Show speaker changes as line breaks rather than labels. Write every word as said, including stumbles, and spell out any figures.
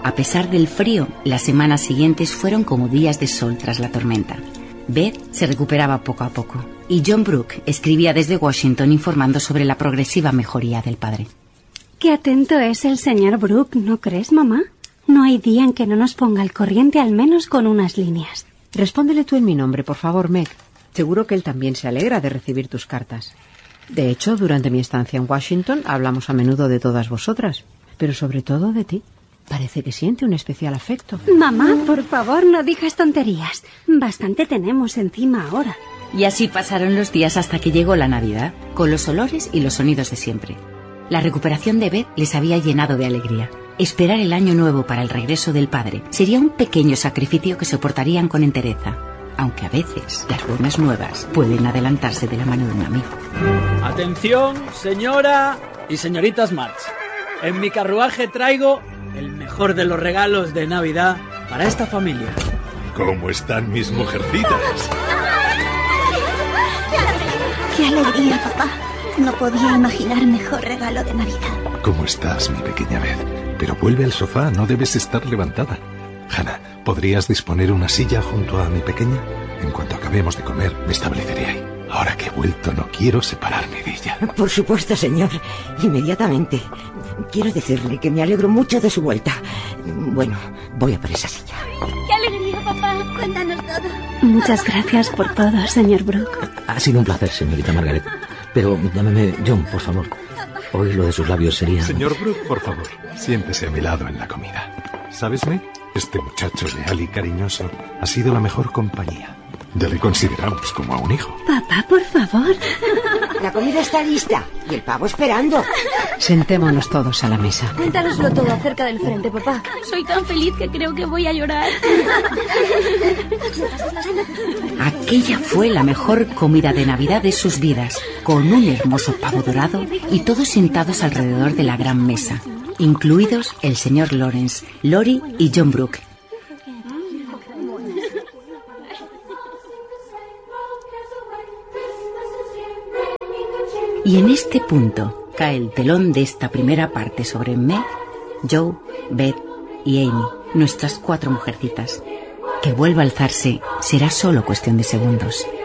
A pesar del frío, las semanas siguientes fueron como días de sol tras la tormenta. Beth se recuperaba poco a poco y John Brooke escribía desde Washington informando sobre la progresiva mejoría del padre.
Qué atento es el señor Brooke, ¿no crees, mamá? No hay día en que no nos ponga al corriente al menos con unas líneas.
Respóndele tú en mi nombre, por favor, Meg. Seguro que él también se alegra de recibir tus cartas. De hecho, durante mi estancia en Washington hablamos a menudo de todas vosotras, pero sobre todo de ti. Parece que siente un especial afecto.
Mamá, por favor, no digas tonterías. Bastante tenemos encima ahora.
Y así pasaron los días hasta que llegó la Navidad, con los olores y los sonidos de siempre. La recuperación de Beth les había llenado de alegría. Esperar el año nuevo para el regreso del padre sería un pequeño sacrificio que soportarían con entereza, aunque a veces las buenas nuevas pueden adelantarse de la mano de un amigo.
Atención, señora y señoritas March. En mi carruaje traigo el mejor de los regalos de Navidad para esta familia.
¿Cómo están mis mujercitas?
¡Qué alegría, papá! No podía imaginar mejor regalo de Navidad.
¿Cómo estás, mi pequeña Beth? Pero vuelve al sofá, no debes estar levantada. Hannah, ¿podrías disponer una silla junto a mi pequeña? En cuanto acabemos de comer, me estableceré ahí. Ahora que he vuelto, no quiero separarme de ella.
Por supuesto, señor. Inmediatamente. Quiero decirle que me alegro mucho de su vuelta. Bueno, voy a por esa silla.
¡Qué alegría, papá! Cuéntanos todo.
Muchas gracias por todo, señor Brooke.
Ha sido un placer, señorita Margaret. Pero llámeme John, por favor. Hoy lo de sus labios sería...
Señor Brooke, por favor, siéntese a mi lado en la comida. ¿Sabes, Meg? Este muchacho leal y cariñoso ha sido la mejor compañía. Ya le consideramos como a un hijo.
Papá, por favor.
La comida está lista y el pavo esperando.
Sentémonos todos a la mesa.
Cuéntanoslo todo acerca del frente, papá.
Soy tan feliz que creo que voy a llorar.
Aquella fue la mejor comida de Navidad de sus vidas, con un hermoso pavo dorado y todos sentados alrededor de la gran mesa, incluidos el señor Lawrence, Lori y John Brooke. Y en este punto cae el telón de esta primera parte sobre Meg, Joe, Beth y Amy, nuestras cuatro mujercitas. Que vuelva a alzarse será solo cuestión de segundos.